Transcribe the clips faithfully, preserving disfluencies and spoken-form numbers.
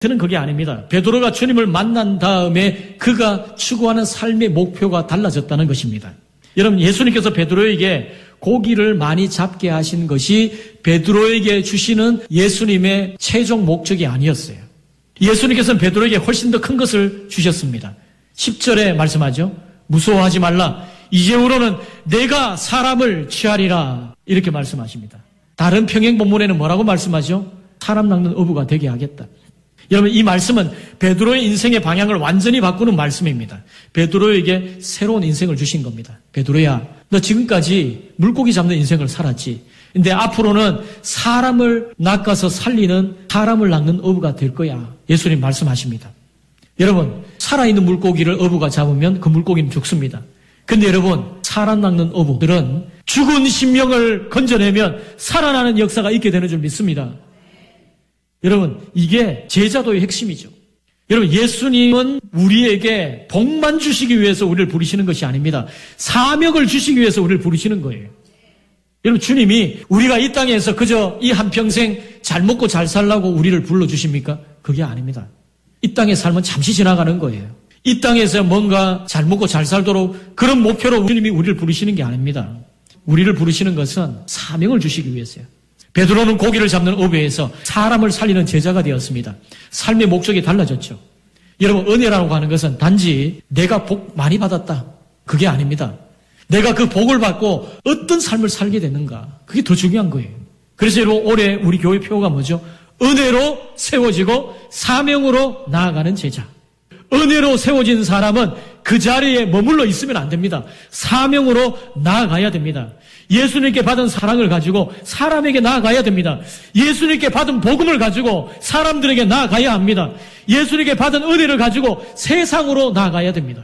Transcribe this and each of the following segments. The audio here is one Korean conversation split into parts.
저는 그게 아닙니다. 베드로가 주님을 만난 다음에 그가 추구하는 삶의 목표가 달라졌다는 것입니다. 여러분, 예수님께서 베드로에게 고기를 많이 잡게 하신 것이 베드로에게 주시는 예수님의 최종 목적이 아니었어요. 예수님께서는 베드로에게 훨씬 더 큰 것을 주셨습니다. 십 절에 말씀하죠. 무서워하지 말라. 이제후로는 내가 사람을 취하리라. 이렇게 말씀하십니다. 다른 평행 본문에는 뭐라고 말씀하죠? 사람 낚는 어부가 되게 하겠다. 여러분, 이 말씀은 베드로의 인생의 방향을 완전히 바꾸는 말씀입니다. 베드로에게 새로운 인생을 주신 겁니다. 베드로야, 너 지금까지 물고기 잡는 인생을 살았지. 근데 앞으로는 사람을 낚아서 살리는, 사람을 낚는 어부가 될 거야. 예수님 말씀하십니다. 여러분, 살아있는 물고기를 어부가 잡으면 그 물고기는 죽습니다. 근데 여러분, 사람 낚는 어부들은 죽은 심령을 건져내면 살아나는 역사가 있게 되는 줄 믿습니다. 여러분, 이게 제자도의 핵심이죠. 여러분, 예수님은 우리에게 복만 주시기 위해서 우리를 부르시는 것이 아닙니다. 사명을 주시기 위해서 우리를 부르시는 거예요. 여러분, 주님이 우리가 이 땅에서 그저 이 한평생 잘 먹고 잘 살라고 우리를 불러주십니까? 그게 아닙니다. 이 땅의 삶은 잠시 지나가는 거예요. 이 땅에서 뭔가 잘 먹고 잘 살도록 그런 목표로 주님이 우리를 부르시는 게 아닙니다. 우리를 부르시는 것은 사명을 주시기 위해서요. 베드로는 고기를 잡는 어부에서 사람을 살리는 제자가 되었습니다. 삶의 목적이 달라졌죠. 여러분, 은혜라고 하는 것은 단지 내가 복 많이 받았다, 그게 아닙니다. 내가 그 복을 받고 어떤 삶을 살게 되는가, 그게 더 중요한 거예요. 그래서 여러분, 올해 우리 교회 표가 뭐죠? 은혜로 세워지고 사명으로 나아가는 제자. 은혜로 세워진 사람은 그 자리에 머물러 있으면 안 됩니다. 사명으로 나아가야 됩니다. 예수님께 받은 사랑을 가지고 사람에게 나아가야 됩니다. 예수님께 받은 복음을 가지고 사람들에게 나아가야 합니다. 예수님께 받은 은혜를 가지고 세상으로 나아가야 됩니다.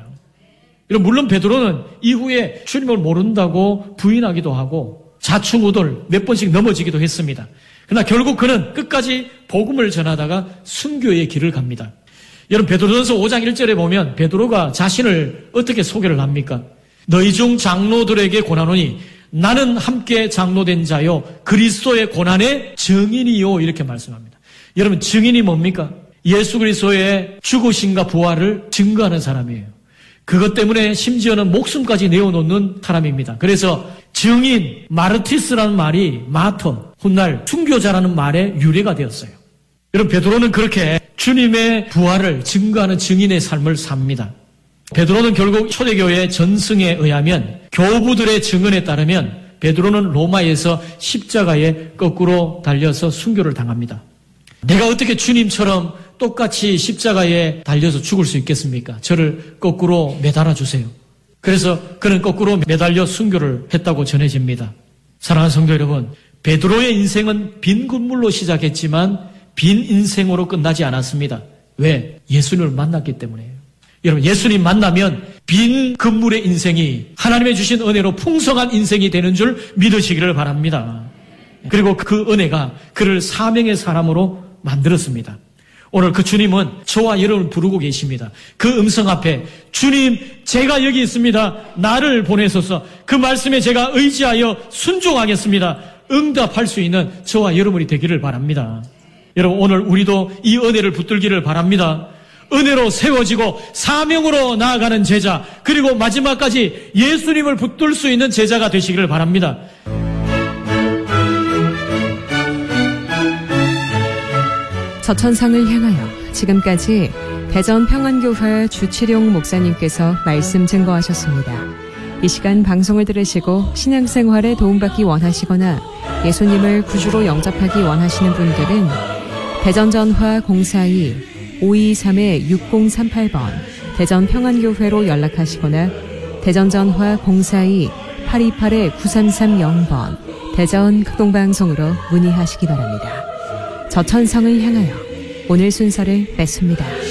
물론 베드로는 이후에 주님을 모른다고 부인하기도 하고 좌충우돌 몇 번씩 넘어지기도 했습니다. 그러나 결국 그는 끝까지 복음을 전하다가 순교의 길을 갑니다. 여러분, 베드로전서 오 장 일 절에 보면 베드로가 자신을 어떻게 소개를 합니까? 너희 중 장로들에게 고난오니 나는 함께 장로된 자요 그리스도의 고난의 증인이요, 이렇게 말씀합니다. 여러분, 증인이 뭡니까? 예수 그리스도의 죽으심과 부활을 증거하는 사람이에요. 그것 때문에 심지어는 목숨까지 내어놓는 사람입니다. 그래서 증인, 마르티스라는 말이 마터, 훗날 순교자라는 말의 유래가 되었어요. 여러분, 베드로는 그렇게 주님의 부활을 증거하는 증인의 삶을 삽니다. 베드로는 결국 초대교회의 전승에 의하면, 교부들의 증언에 따르면 베드로는 로마에서 십자가에 거꾸로 달려서 순교를 당합니다. 내가 어떻게 주님처럼 똑같이 십자가에 달려서 죽을 수 있겠습니까? 저를 거꾸로 매달아 주세요. 그래서 그는 거꾸로 매달려 순교를 했다고 전해집니다. 사랑하는 성도 여러분, 베드로의 인생은 빈 건물로 시작했지만 빈 인생으로 끝나지 않았습니다. 왜? 예수님을 만났기 때문에요. 여러분, 예수님 만나면 빈 건물의 인생이 하나님의 주신 은혜로 풍성한 인생이 되는 줄 믿으시기를 바랍니다. 그리고 그 은혜가 그를 사명의 사람으로 만들었습니다. 오늘 그 주님은 저와 여러분을 부르고 계십니다. 그 음성 앞에 주님, 제가 여기 있습니다. 나를 보내소서. 그 말씀에 제가 의지하여 순종하겠습니다. 응답할 수 있는 저와 여러분이 되기를 바랍니다. 여러분, 오늘 우리도 이 은혜를 붙들기를 바랍니다. 은혜로 세워지고 사명으로 나아가는 제자, 그리고 마지막까지 예수님을 붙들 수 있는 제자가 되시기를 바랍니다. 저천성을 향하여 지금까지 대전평안교회 주치룡 목사님께서 말씀 증거하셨습니다. 이 시간 방송을 들으시고 신앙생활에 도움받기 원하시거나 예수님을 구주로 영접하기 원하시는 분들은 대전전화 공사이 오이삼 육공삼팔 번 대전평안교회로 연락하시거나 대전전화 공사이 팔이팔 구삼삼공 번 대전 극동방송으로 문의하시기 바랍니다. 저천성을 향하여 오늘 순서를 맺습니다.